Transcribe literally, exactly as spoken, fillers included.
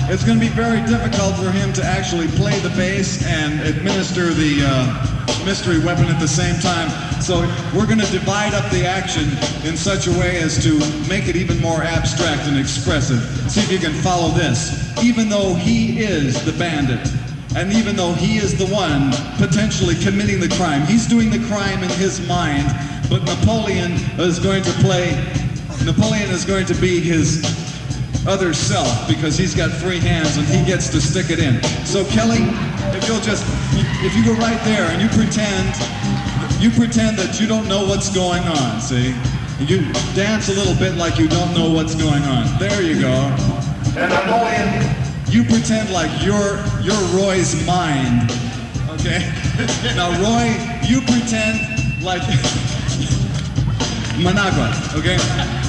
it's going to be very difficult for him to actually play the bass and administer the uh, mystery weapon at the same time. So we're going to divide up the action in such a way as to make it even more abstract and expressive. See if you can follow this. Even though he is the bandit, and even though he is the one potentially committing the crime, he's doing the crime in his mind, but Napoleon is going to play, Napoleon is going to be his other self, because he's got free hands and he gets to stick it in. So Kelly, if you'll just, if you go right there and you pretend, you pretend that you don't know what's going on, see? You dance a little bit like you don't know what's going on. There you go. And Napoleon, you pretend like you're, you're Roy's mind, okay? Now Roy, you pretend like Managua, okay?